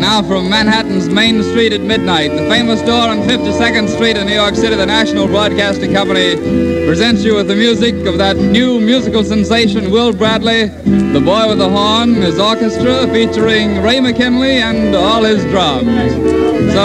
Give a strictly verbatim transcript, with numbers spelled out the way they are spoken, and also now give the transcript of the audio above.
now from Manhattan's Main Street at midnight, the famous store on fifty-second Street in New York City, the National Broadcasting Company presents you with the music of that new musical sensation, Will Bradley, the boy with the horn, his orchestra featuring Ray McKinley and all his drums. So